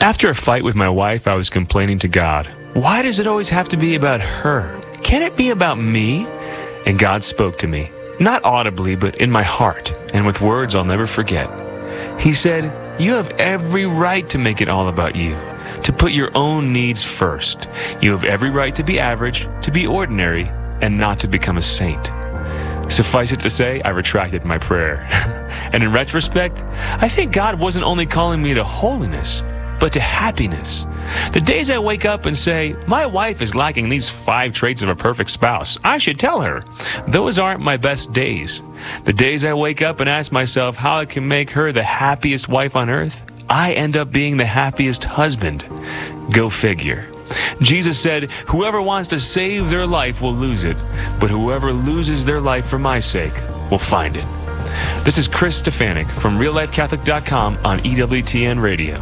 After a fight with my wife, I was complaining to God, "Why does it always have to be about her? Can it be about me?" And God spoke to me, not audibly, but in my heart, and with words I'll never forget. He said, "You have every right to make it all about you, to put your own needs first. You have every right to be average, to be ordinary, and not to become a saint." Suffice it to say, I retracted my prayer. And in retrospect, I think God wasn't only calling me to holiness, but to happiness. The days I wake up and say, "My wife is lacking these 5 traits of a perfect spouse. I should tell her." Those aren't my best days. The days I wake up and ask myself how I can make her the happiest wife on earth, I end up being the happiest husband. Go figure. Jesus said, "Whoever wants to save their life will lose it, but whoever loses their life for my sake will find it." This is Chris Stefanik from RealLifeCatholic.com on EWTN Radio.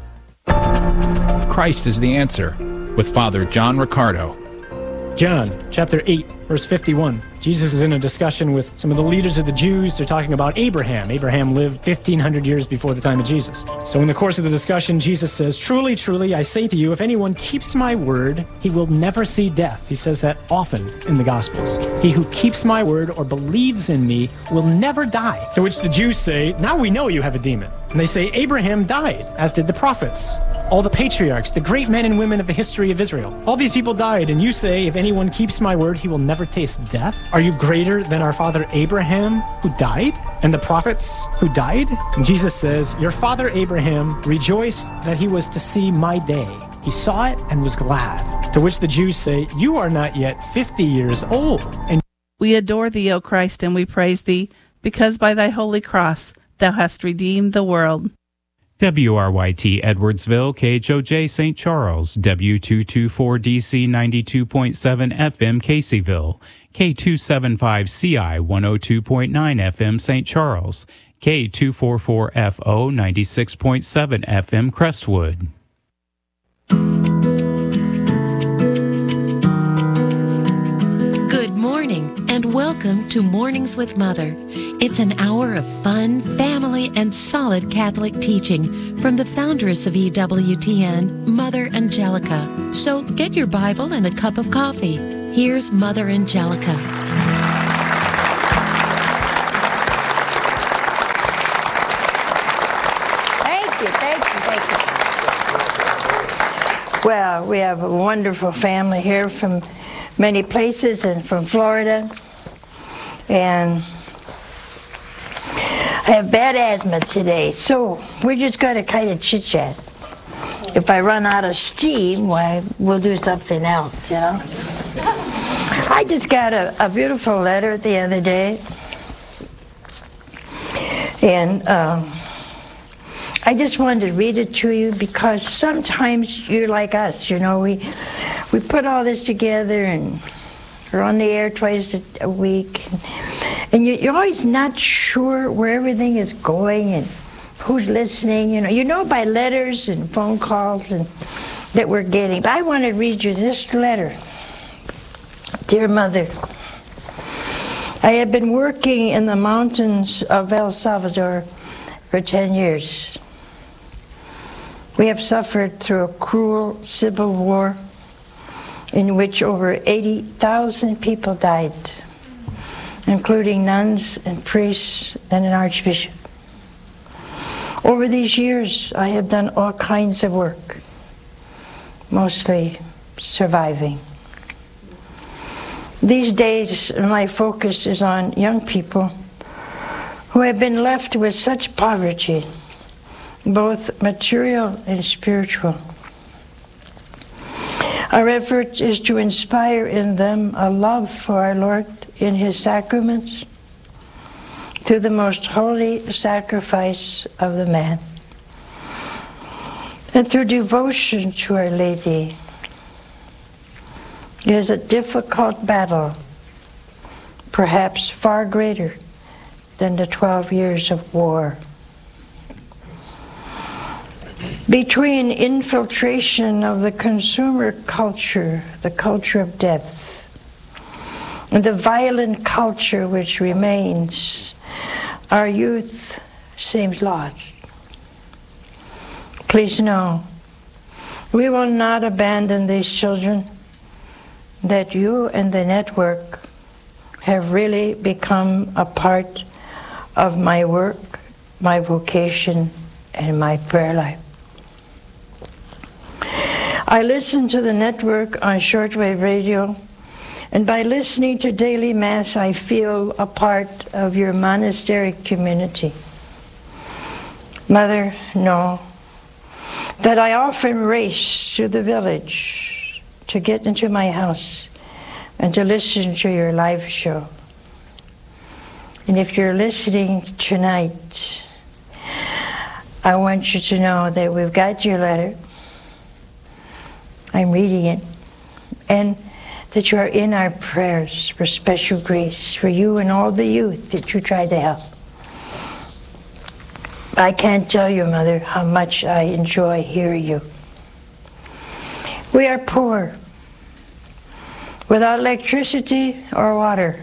Christ is the answer, with Father John Riccardo. John, chapter 8, verse 51. Jesus is in a discussion with some of the leaders of the Jews. They're talking about Abraham. Abraham lived 1,500 years before the time of Jesus. So in the course of the discussion, Jesus says, "Truly, truly, I say to you, if anyone keeps my word, he will never see death." He says that often in the Gospels. "He who keeps my word or believes in me will never die." To which the Jews say, "Now we know you have a demon." And they say, "Abraham died, as did the prophets. All the patriarchs, the great men and women of the history of Israel. All these people died, and you say, if anyone keeps my word, he will never taste death? Are you greater than our father Abraham, who died, and the prophets who died?" And Jesus says, "Your father Abraham rejoiced that he was to see my day. He saw it and was glad." To which the Jews say, "You are not yet 50 years old." And we adore thee, O Christ, and we praise thee, because by thy holy cross thou hast redeemed the world. WRYT Edwardsville, KHOJ St. Charles, W224DC 92.7 FM Caseyville, K275CI 102.9 FM St. Charles, K244FO 96.7 FM Crestwood. Good morning and welcome to Mornings with Mother. It's an hour of fun, family, and solid Catholic teaching from the foundress of EWTN, Mother Angelica. So get your Bible and a cup of coffee. Here's Mother Angelica. Thank you. Well, we have a wonderful family here from many places and from Florida. And I have bad asthma today, so we're just going to kind of chit-chat. If I run out of steam, why, we'll do something else, you know? I just got a beautiful letter the other day, and I just wanted to read it to you because sometimes you're like us, you know, we put all this together and we're on the air twice a week, and you're always not sure where everything is going and who's listening. You know by letters and phone calls and that we're getting. But I want to read you this letter. Dear Mother, I have been working in the mountains of El Salvador for 10 years. We have suffered through a cruel civil war in which over 80,000 people died, including nuns and priests and an archbishop. Over these years, I have done all kinds of work, mostly surviving. These days, my focus is on young people who have been left with such poverty, both material and spiritual. Our effort is to inspire in them a love for our Lord in His sacraments through the most holy sacrifice of the man, and through devotion to Our Lady. It is a difficult battle, perhaps far greater than the 12 years of war. Between infiltration of the consumer culture, the culture of death, and the violent culture which remains, our youth seems lost. Please know We will not abandon these children, that you and the network have really become a part of my work, my vocation, and my prayer life. I listen to the network on shortwave radio, and by listening to daily Mass, I feel a part of your monasteric community. Mother, know that I often race to the village to get into my house and to listen to your live show. And if you're listening tonight, I want you to know that we've got your letter. I'm reading it. And that you are in our prayers for special grace for you and all the youth that you try to help. I can't tell you, Mother, how much I enjoy hearing you. We are poor, without electricity or water.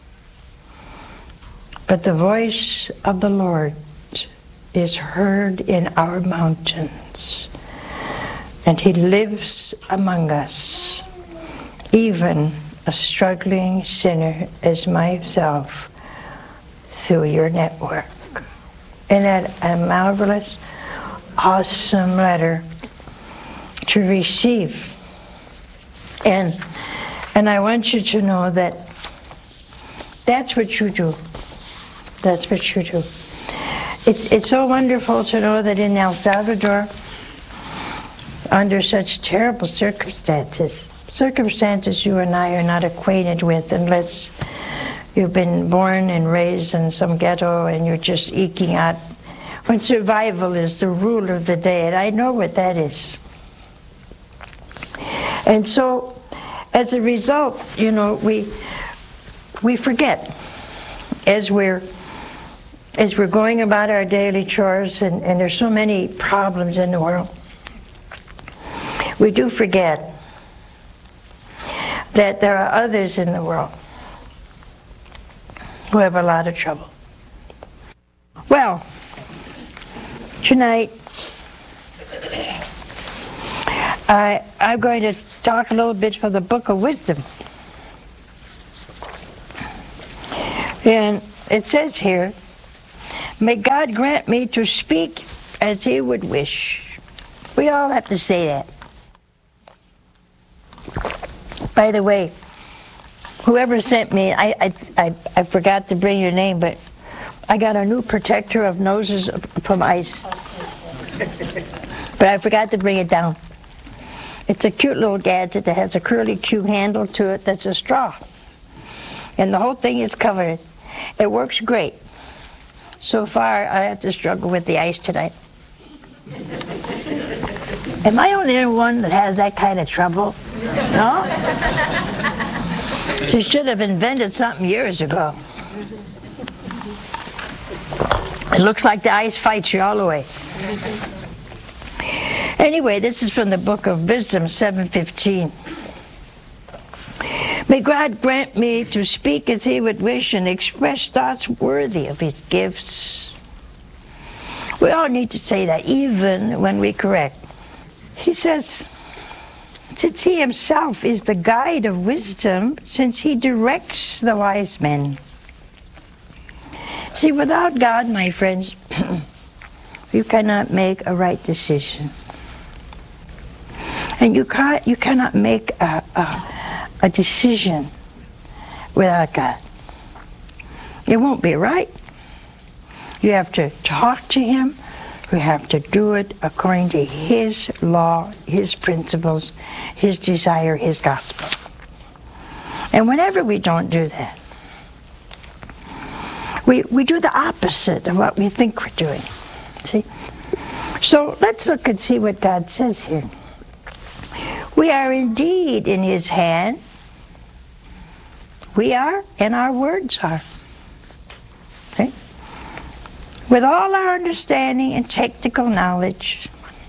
But the voice of the Lord is heard in our mountains, and He lives among us, even a struggling sinner as myself, through your network. Isn't that a marvelous, awesome letter to receive? And I want you to know that that's what you do. That's what you do. It's so wonderful to know that in El Salvador, under such terrible circumstances you and I are not acquainted with unless you've been born and raised in some ghetto and you're just eking out, when survival is the rule of the day, and I know what that is. And so, as a result, you know, we forget as we're going about our daily chores, and there's so many problems in the world. We do forget that there are others in the world who have a lot of trouble. Well, tonight I'm going to talk a little bit from the Book of Wisdom. And it says here, may God grant me to speak as He would wish. We all have to say that. By the way, whoever sent me, I forgot to bring your name, but I got a new protector of noses from ice. But I forgot to bring it down. It's a cute little gadget that has a curly Q handle to it that's a straw. And the whole thing is covered. It works great. So far, I have to struggle with the ice tonight. Am I the only one that has that kind of trouble? No? You should have invented something years ago. It looks like the ice fights you all the way. Anyway, this is from the Book of Wisdom 7:15. May God grant me to speak as He would wish and express thoughts worthy of His gifts. We all need to say that, even when we correct. He says, since He Himself is the guide of wisdom, since He directs the wise men. See, without God, my friends, you cannot make a right decision. And you cannot make a decision without God. It won't be right. You have to talk to Him. You have to do it according to His law, His principles, His desire, His gospel. And whenever we don't do that, we do the opposite of what we think we're doing. See? So let's look and see what God says here. We are indeed in His hand. We are, and our words are. Okay? With all our understanding and technical knowledge,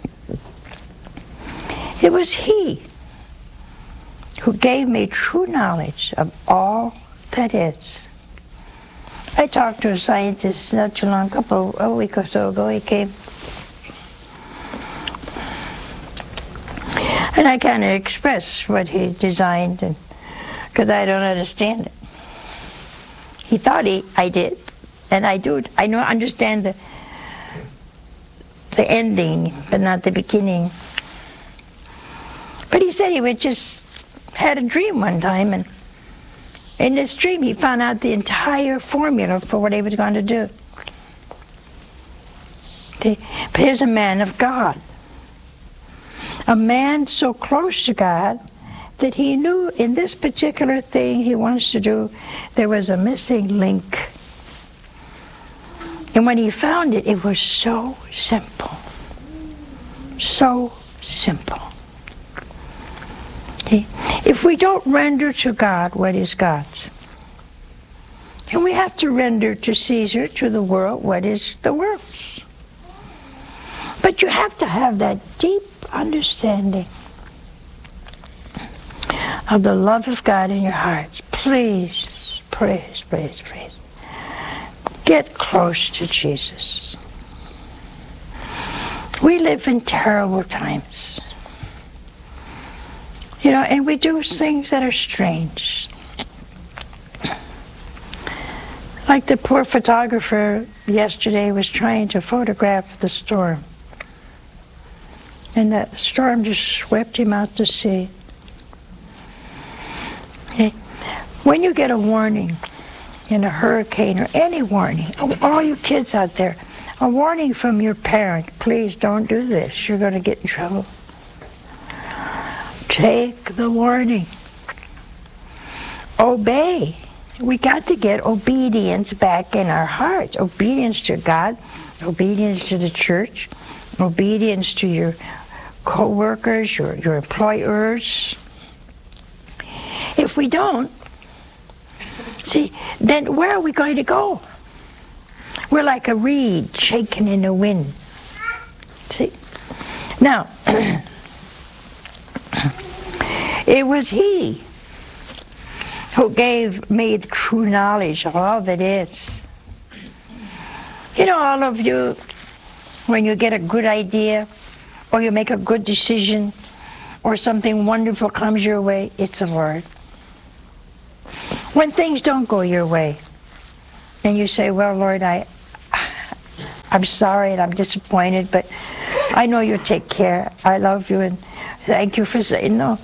it was He who gave me true knowledge of all that is. I talked to a scientist not too long, a week or so ago. He came. And I kind of express what he designed, because I don't understand it. He thought I did, and I do. I understand the ending, but not the beginning. But he said he would just had a dream one time, and in this dream he found out the entire formula for what he was going to do. But here's a man of God. A man so close to God that he knew in this particular thing he wants to do, there was a missing link. And when he found it, it was so simple. So simple. See? If we don't render to God what is God's, and we have to render to Caesar, to the world, what is the world's. But you have to have that deep understanding of the love of God in your hearts. Please, please, please, please. Get close to Jesus. We live in terrible times. You know, and we do things that are strange. Like the poor photographer yesterday was trying to photograph the storm. And the storm just swept him out to sea. Okay. When you get a warning in a hurricane or any warning, all you kids out there, a warning from your parent, please don't do this, you're going to get in trouble. Take the warning. Obey. We got to get obedience back in our hearts. Obedience to God, obedience to the church, obedience to your co-workers, your employers. If we don't, see, then where are we going to go? We're like a reed shaken in the wind. See? Now, it was he who gave me the true knowledge of all that is. You know, all of you, when you get a good idea, or you make a good decision, or something wonderful comes your way, it's the Lord. When things don't go your way, and you say, well, Lord, I'm sorry and I'm disappointed, but I know you'll take care. I love you, and thank you for saying no.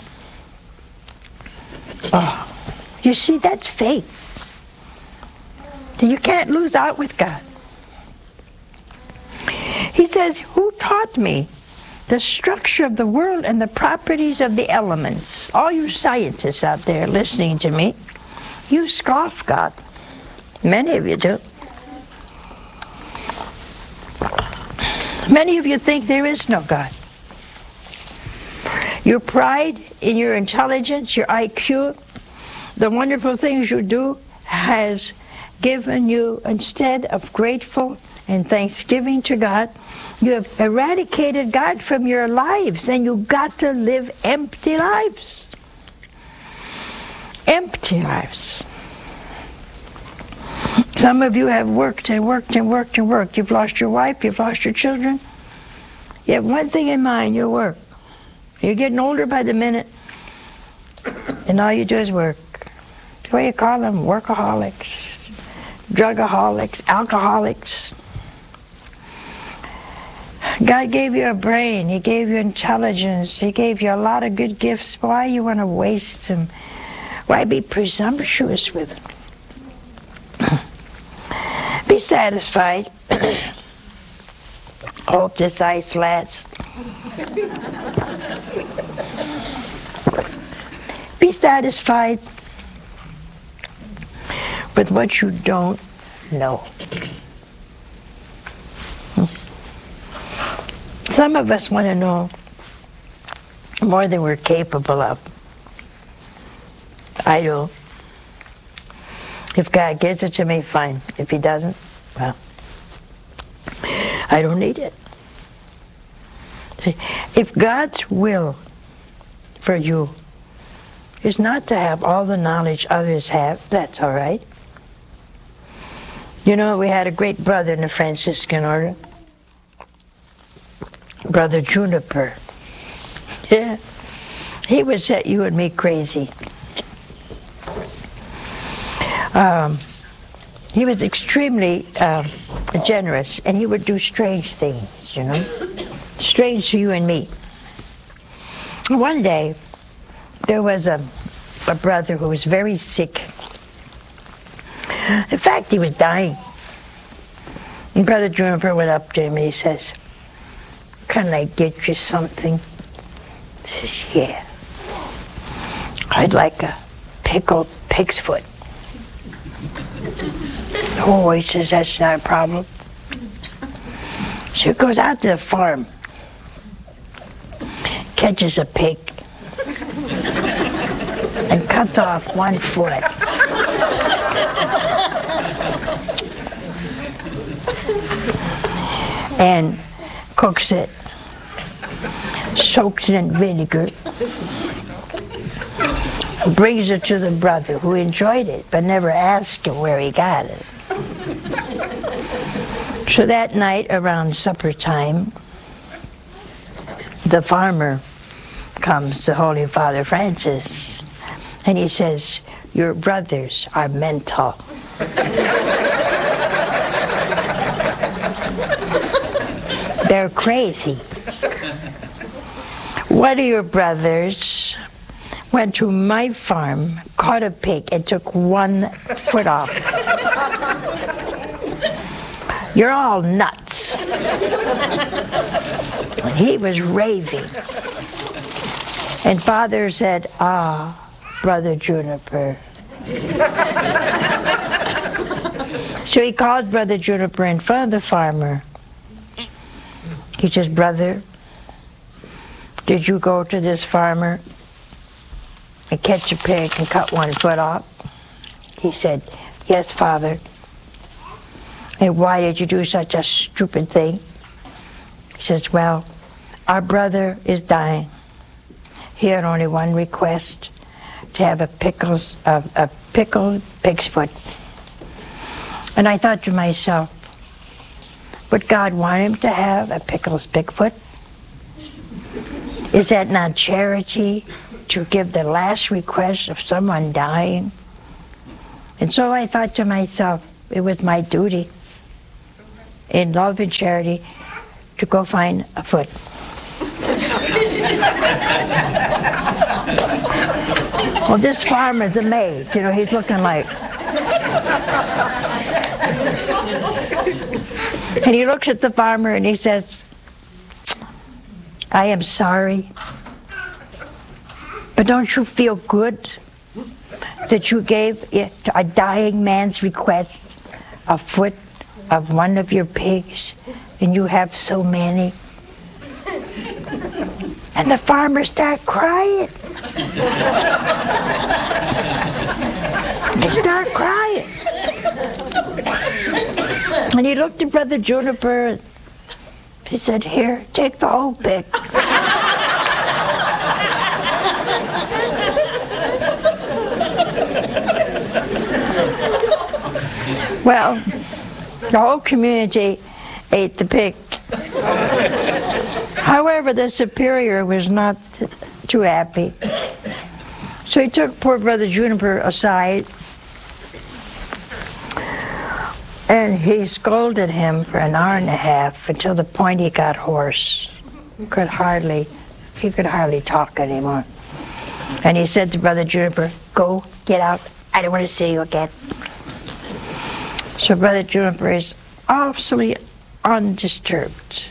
Oh, you see, that's faith. You can't lose out with God. He says, who taught me the structure of the world and the properties of the elements? All you scientists out there listening to me, you scoff God. Many of you do. Many of you think there is no God. Your pride in your intelligence, your IQ, the wonderful things you do has given you, instead of grateful and thanksgiving to God, you have eradicated God from your lives, and you've got to live empty lives. Empty lives. Some of you have worked and worked and worked and worked. You've lost your wife, you've lost your children. You have one thing in mind, your work. You're getting older by the minute, and all you do is work. What do you call them? Workaholics, drugaholics, alcoholics. God gave you a brain, He gave you intelligence, He gave you a lot of good gifts. Why you want to waste them? Why be presumptuous with them? Be satisfied. Hope this ice lasts. Be satisfied with what you don't know. Some of us want to know more than we're capable of. I do. If God gives it to me, fine. If He doesn't, well, I don't need it. If God's will for you is not to have all the knowledge others have, that's all right. You know, we had a great brother in the Franciscan order, Brother Juniper. Yeah. he would set you and me crazy. He was extremely generous, and he would do strange things, you know, strange to you and me. One day, there was a brother who was very sick. In fact, he was dying. And Brother Juniper went up to him and he says, "Can I get you something?" He says, "Yeah. I'd like a pickled pig's foot." "Oh," he says, "that's not a problem." So he goes out to the farm, catches a pig, and cuts off one foot. And cooks it, soaks it in vinegar, and brings it to the brother, who enjoyed it, but never asked him where he got it. So that night, around supper time, the farmer comes to Holy Father Francis, and he says, "Your brothers are mental." They're crazy. One of your brothers went to my farm, caught a pig, and took one foot off. You're all nuts. And he was raving. And Father said, "Ah, Brother Juniper." So he called Brother Juniper in front of the farmer. He says, "Brother, did you go to this farmer and catch a pig and cut one foot off?" He said, "Yes, Father." "And why did you do such a stupid thing?" He says, "Well, our brother is dying. He had only one request, to have a pickled pig's foot." And I thought to myself, would God want him to have a pickled pig's foot? Is that not charity, to give the last request of someone dying? And so I thought to myself, it was my duty, in love and charity, to go find a foot. Well, this farmer's a maid, you know, he's looking like... And he looks at the farmer and he says, "I am sorry, but don't you feel good that you gave a dying man's request a foot of one of your pigs, and you have so many?" And the farmer started crying. He started crying. And he looked at Brother Juniper and he said, "Here, take the whole pig." Well, the whole community ate the pig. However, the superior was not too happy. So he took poor Brother Juniper aside and he scolded him for an hour and a half, until the point he got hoarse. He could hardly talk anymore. And he said to Brother Juniper, "Go, get out. I don't want to see you again." So Brother Juniper is absolutely undisturbed.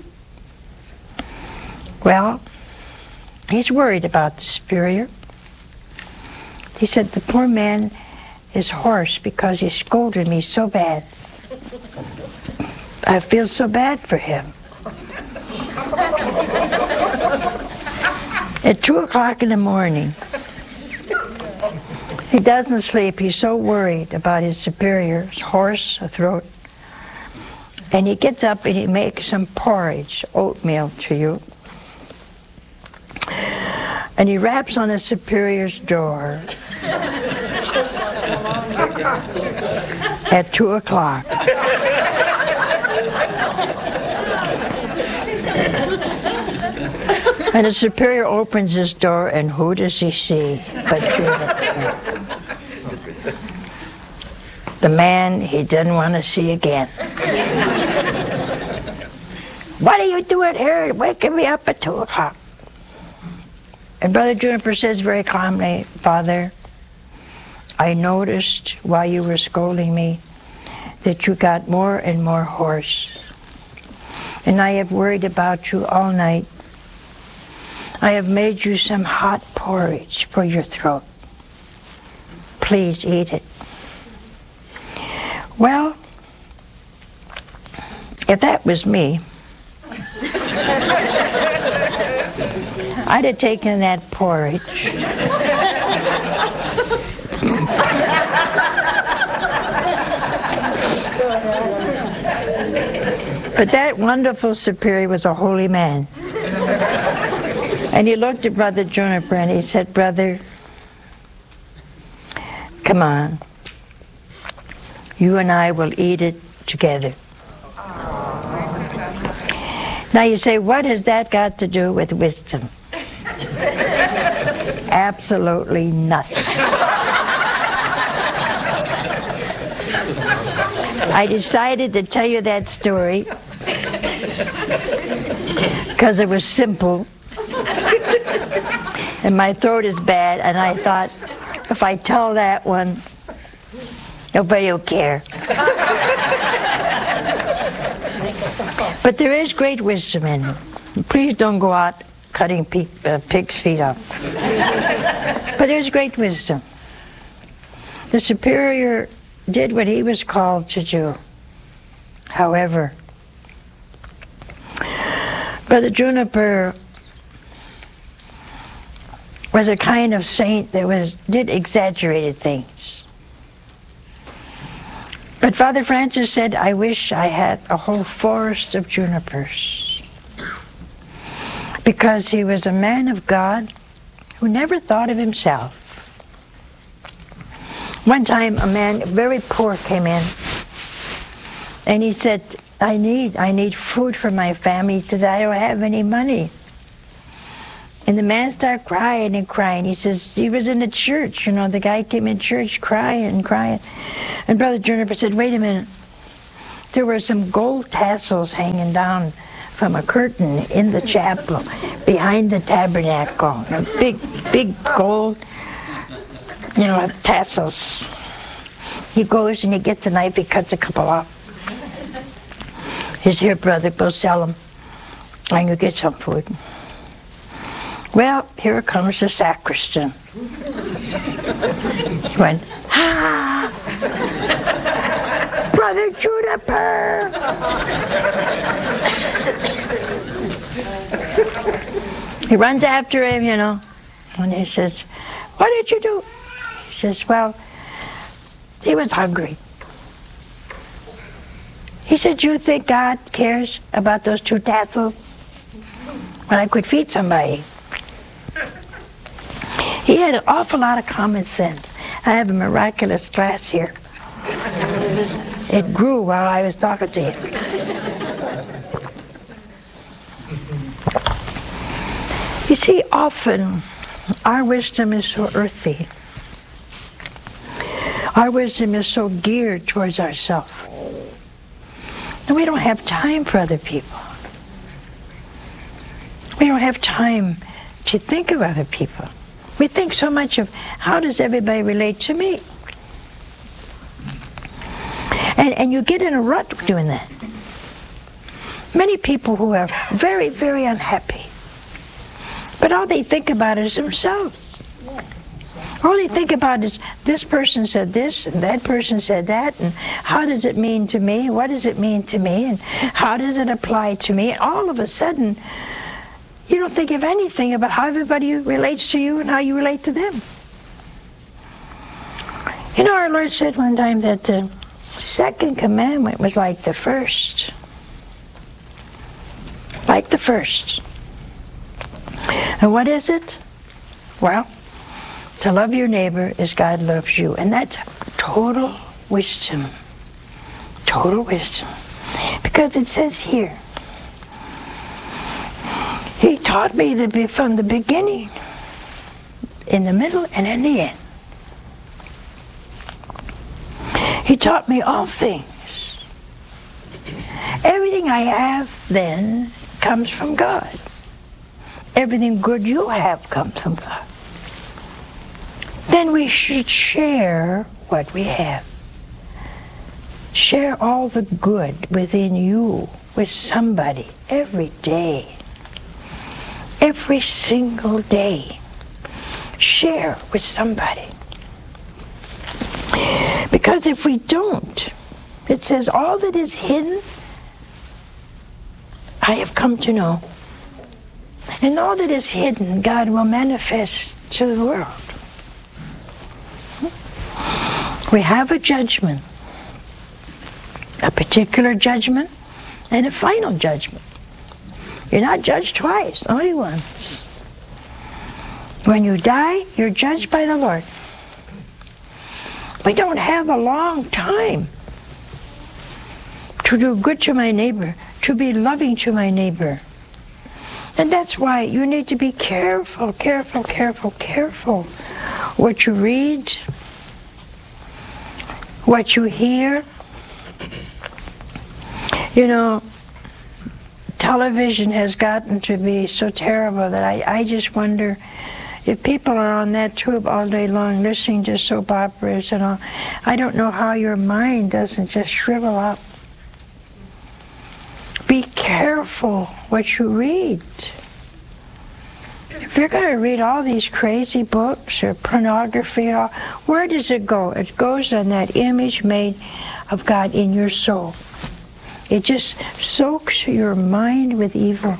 Well, he's worried about the superior. He said, "The poor man is hoarse because he scolded me so bad. I feel so bad for him." At 2 o'clock in the morning, he doesn't sleep. He's so worried about his superior's hoarse throat. And he gets up and he makes some porridge, oatmeal to you. And he raps on the superior's door at 2 o'clock. And the superior opens his door, and who does he see but Juniper? The man he didn't want to see again. What are you doing here, waking me up at 2 o'clock? And Brother Juniper says very calmly, Father, I noticed while you were scolding me that you got more and more hoarse. And I have worried about you all night. I have made you some hot porridge for your throat. Please eat it. Well, if that was me, I'd have taken that porridge but that wonderful superior was a holy man. And he looked at Brother Juniper and he said, Brother, come on. You and I will eat it together. Now you say, what has that got to do with wisdom? Absolutely nothing. I decided to tell you that story because it was simple and my throat is bad, and I thought, if I tell that one, nobody will care. But there is great wisdom in it. Please don't go out cutting pigs' feet up. But there's great wisdom. The superior did what he was called to do. However, Brother Juniper was a kind of saint that did exaggerated things. But Father Francis said, I wish I had a whole forest of junipers. Because he was a man of God who never thought of himself. One time a man, very poor, came in and he said, I need food for my family. He says, I don't have any money. And the man started crying and crying. He says, he was in the church, the guy came in church crying and crying. And Brother Juniper said, wait a minute. There were some gold tassels hanging down from a curtain in the chapel behind the tabernacle. Big gold, tassels. He goes and he gets a knife, he cuts a couple off. He says, here, brother, go sell them, and you get some food. Well, here comes the sacristan. He went, Brother Juniper! He runs after him, and he says, what did you do? He says, well, he was hungry. He said, you think God cares about those 2 tassels? Well, I could feed somebody. He had an awful lot of common sense. I have a miraculous glass here. It grew while I was talking to him. You see, often our wisdom is so earthy. Our wisdom is so geared towards ourselves. And we don't have time for other people. We don't have time to think of other people. We think so much of how does everybody relate to me? And you get in a rut doing that. Many people who are very, very unhappy, but all they think about is themselves. All they think about is this person said this and that person said that, and how does it mean to me? What does it mean to me? And how does it apply to me? And all of a sudden, you don't think of anything about how everybody relates to you and how you relate to them. Our Lord said one time that the second commandment was like the first. Like the first. And what is it? Well, to love your neighbor as God loves you. And that's total wisdom. Total wisdom. Because it says here, He taught me from the beginning, in the middle, and in the end. He taught me all things. Everything I have then comes from God. Everything good you have comes from God. Then we should share what we have. Share all the good within you with somebody every day. Every single day. Share with somebody. Because if we don't, it says, all that is hidden, I have come to know. And all that is hidden, God will manifest to the world. We have a judgment, a particular judgment, and a final judgment. You're not judged twice, only once. When you die, you're judged by the Lord. We don't have a long time to do good to my neighbor, to be loving to my neighbor. And that's why you need to be careful, careful, careful, careful what you read, what you hear. You know, television has gotten to be so terrible that I just wonder if people are on that tube all day long listening to soap operas and all. I don't know how your mind doesn't just shrivel up. Be careful what you read. If you're going to read all these crazy books or pornography, where does it go? It goes on that image made of God in your soul. It just soaks your mind with evil.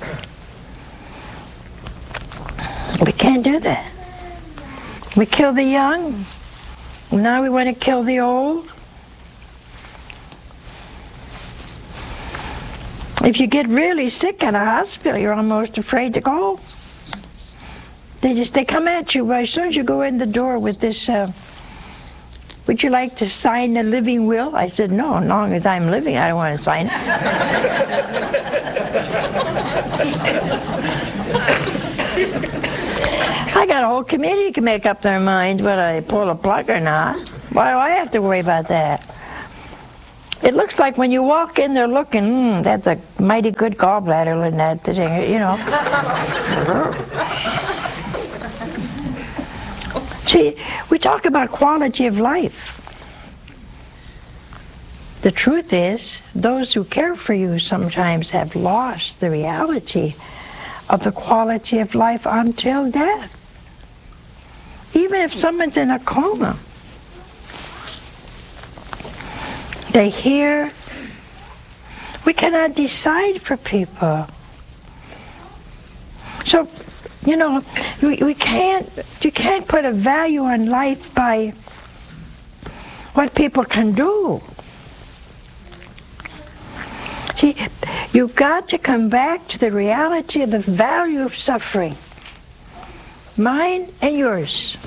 We can't do that. We kill the young. Now we want to kill the old. If you get really sick in a hospital, you're almost afraid to go. They come at you as soon as you go in the door with this, would you like to sign a living will? I said, no, as long as I'm living, I don't want to sign it. I got a whole community can make up their mind whether I pull a plug or not. Why do I have to worry about that? It looks like when you walk in there looking, that's a mighty good gallbladder in that thing, you know. See, we talk about quality of life. The truth is, those who care for you sometimes have lost the reality of the quality of life until death. Even if someone's in a coma, they hear. We cannot decide for people. So, you know, you can't put a value on life by what people can do. See, you've got to come back to the reality of the value of suffering. Mine and yours.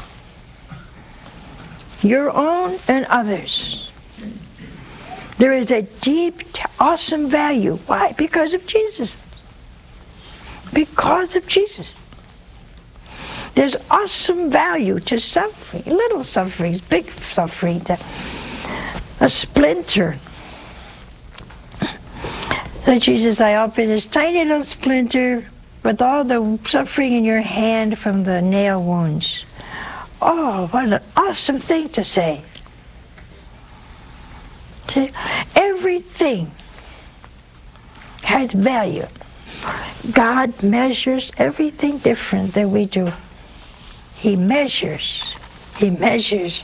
Your own and others. There is a deep, awesome value. Why? Because of Jesus. Because of Jesus. There's awesome value to suffering. Little sufferings, big suffering. A splinter. So Jesus, I offer this tiny little splinter with all the suffering in your hand from the nail wounds. Oh, what an awesome thing to say. See, everything has value. God measures everything different than we do. He measures. He measures.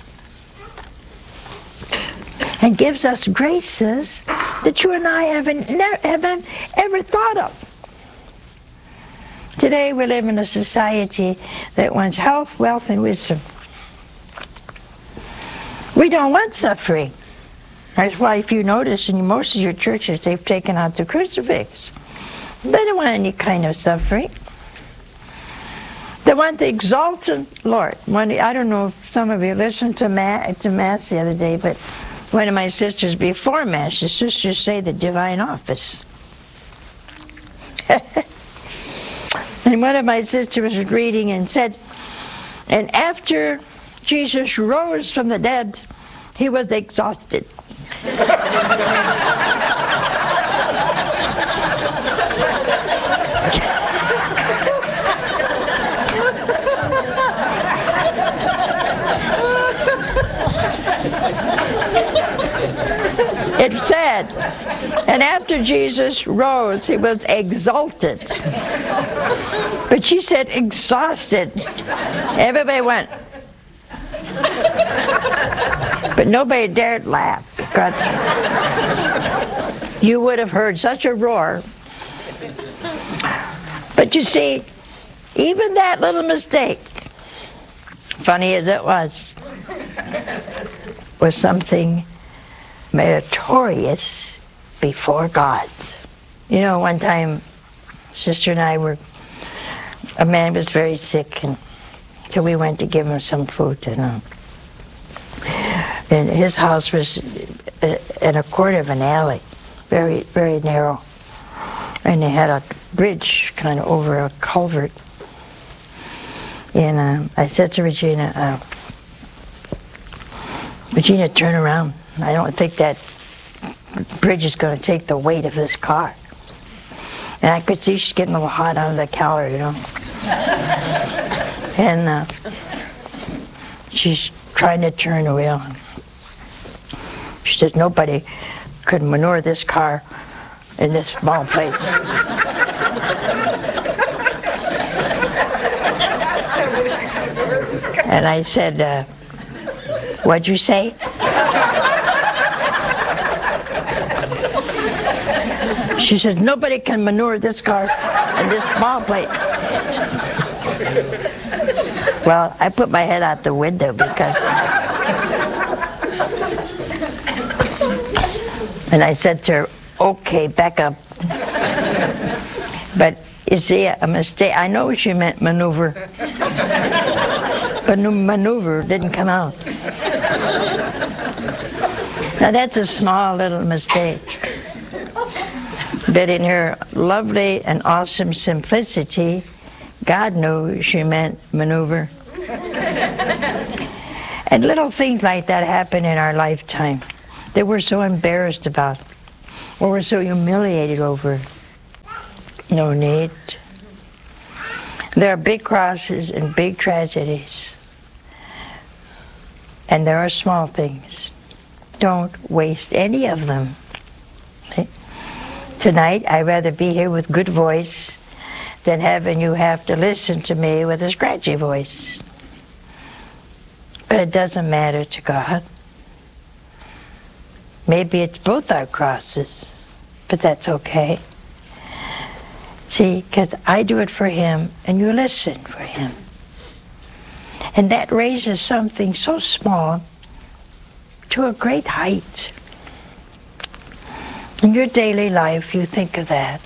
And gives us graces that you and I haven't ever thought of. Today we live in a society that wants health, wealth, and wisdom. We don't want suffering. That's why, if you notice, in most of your churches, they've taken out the crucifix. They don't want any kind of suffering. They want the exalted Lord. I don't know if some of you listened to Mass the other day, but one of my sisters before Mass, the sisters say the divine office. And one of my sisters was reading and said, and after Jesus rose from the dead, he was exhausted. It said, and after Jesus rose, he was exalted. But she said exhausted. Everybody went. But nobody dared laugh because you would have heard such a roar. But you see, even that little mistake, funny as it was something meritorious before God. You know, one time, Sister and I a man was very sick, and so we went to give him some food, and his house was in a corner of an alley, very, very narrow, and they had a bridge kind of over a culvert. And I said to Regina, Regina, turn around. I don't think that bridge is going to take the weight of this car. And I could see she's getting a little hot under the collar, you know. And she's trying to turn the wheel. She says, nobody could maneuver this car in this small place. And I said, what'd you say? She says, nobody can maneuver this car in this small plate. Well, I put my head out the window because... And I said to her, okay, back up. But you see, a mistake, I know she meant maneuver. But maneuver didn't come out. Now that's a small little mistake. But in her lovely and awesome simplicity, God knew she meant maneuver. And little things like that happen in our lifetime that we're so embarrassed about, or we're so humiliated over. No need. There are big crosses and big tragedies. And there are small things. Don't waste any of them. Okay? Tonight, I'd rather be here with good voice than having you have to listen to me with a scratchy voice. But it doesn't matter to God. Maybe it's both our crosses, but that's okay. See, because I do it for Him, and you listen for Him. And that raises something so small to a great height. In your daily life, you think of that.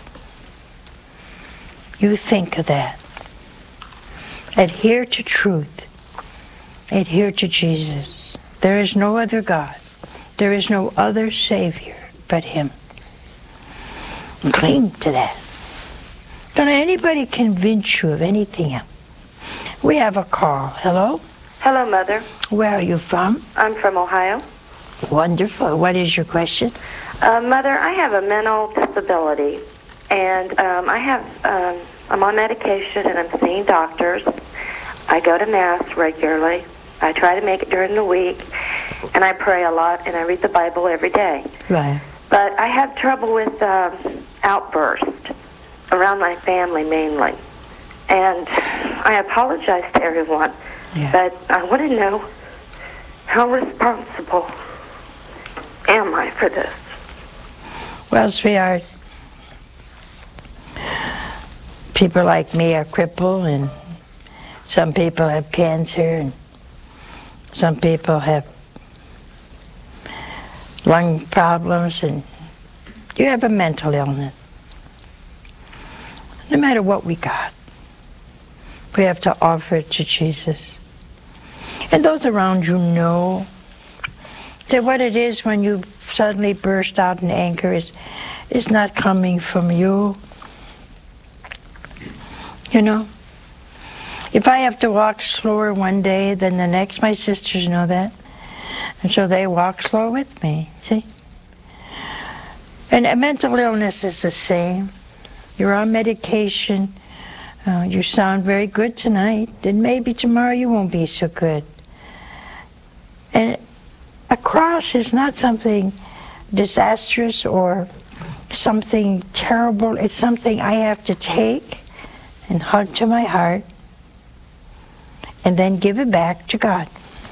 You think of that. Adhere to truth. Adhere to Jesus. There is no other God. There is no other Savior but Him. Cling to that. Don't let anybody convince you of anything else. We have a call. Hello? Hello, Mother. Where are you from? I'm from Ohio. Wonderful. What is your question? Mother, I have a mental disability, and I'm on medication, and I'm seeing doctors. I go to Mass regularly. I try to make it during the week, and I pray a lot, and I read the Bible every day. Right. But I have trouble with outbursts around my family mainly. And I apologize to everyone, but I want to know, how responsible am I for this? Well, sweetheart, people like me are crippled, and some people have cancer, and some people have lung problems, and you have a mental illness. No matter what we got, we have to offer it to Jesus. And those around you know that what it is when you suddenly burst out in anger is not coming from you. You know? If I have to walk slower one day than the next, my sisters know that. And so they walk slow with me, see? And a mental illness is the same. You're on medication. You sound very good tonight. And maybe tomorrow you won't be so good. And a cross is not something disastrous or something terrible. It's something I have to take and hug to my heart and then give it back to God.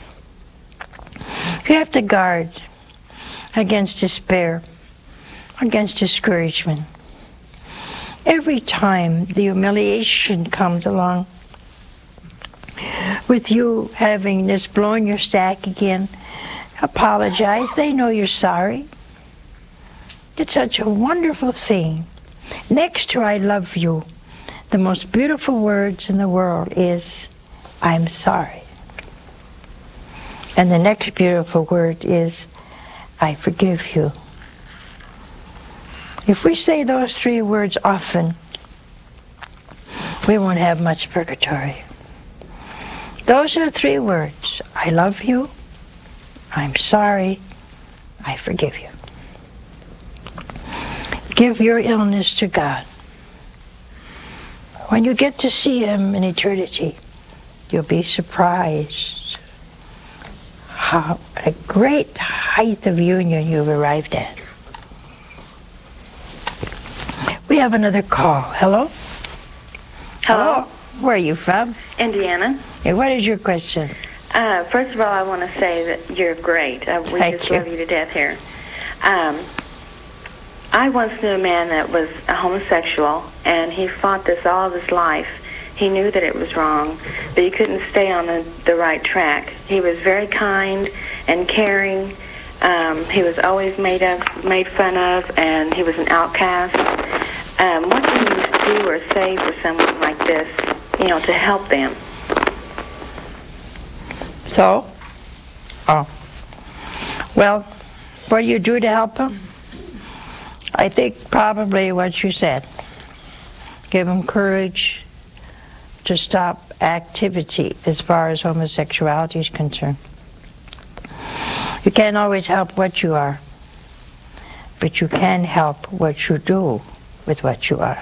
You have to guard against despair, against discouragement. Every time the humiliation comes along, with you having this blowing your stack again, apologize. They know you're sorry. It's such a wonderful thing. Next to I love you, the most beautiful words in the world is, I'm sorry. And the next beautiful word is, I forgive you. If we say those three words often, we won't have much purgatory. Those are three words. I love you, I'm sorry, I forgive you. Give your illness to God. When you get to see Him in eternity, you'll be surprised how a great height of union you've arrived at. We have another call. Hello? Hello. Where are you from? Indiana. Hey, what is your question? First of all, I want to say that you're great. We just love you to death here. I once knew a man that was a homosexual, and he fought this all of his life. He knew that it was wrong, but he couldn't stay on the right track. He was very kind and caring. He was always made fun of, and he was an outcast. What can you do or say for someone like this, to help them? So? Oh. Well, what do you do to help them? I think probably what you said. Give them courage to stop activity as far as homosexuality is concerned. You can't always help what you are, but you can help what you do with what you are.